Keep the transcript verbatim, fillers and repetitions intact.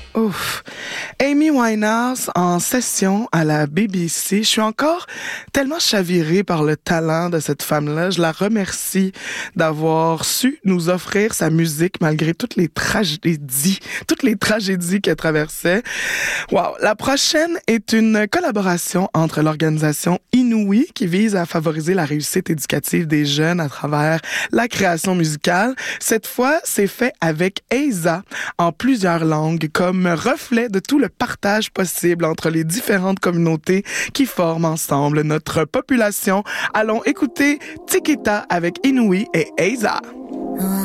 Ouf. Amy Winehouse en session à la B B C. Je suis encore tellement chavirée par le talent de cette femme-là. Je la remercie d'avoir su nous offrir sa musique malgré toutes les tragédies, toutes les tragédies qu'elle traversait. Wow. La prochaine est une collaboration entre l'organisation Inouï qui vise à favoriser la réussite éducative des jeunes à travers la création musicale. Cette fois, c'est fait avec Eiza en plusieurs langues comme reflet de tout le partage possible entre les différentes communautés qui forment ensemble notre population. Allons écouter Tikita avec Inouï et Eiza.